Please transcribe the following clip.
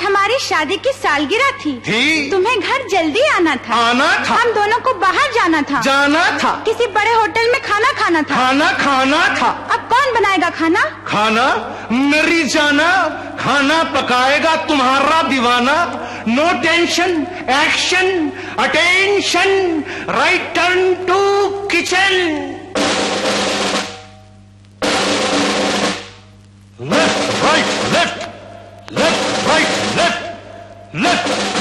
हमारी शादी की सालगिरह थी। तुम्हें घर जल्दी आना था। हम दोनों को बाहर जाना था। किसी बड़े होटल में खाना खाना था। अब कौन बनाएगा खाना? मेरी जाना, खाना पकाएगा तुम्हारा दीवाना। No tension, action, attention, right turn to kitchen.